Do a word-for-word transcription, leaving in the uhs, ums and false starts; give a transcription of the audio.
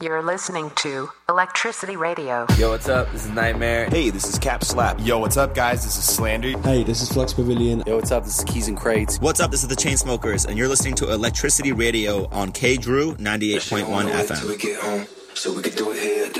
You're listening to Electricity Radio. Yo, what's up? This is Nightmare. Hey, this is Cap Slap. Yo, what's up, guys? This is Slander. Hey, this is Flux Pavilion. Yo, what's up? This is Keys and Crates. What's up? This is the Chainsmokers, and you're listening to Electricity Radio on K Drew ninety-eight point one F M. Till we get home, so we can do it here.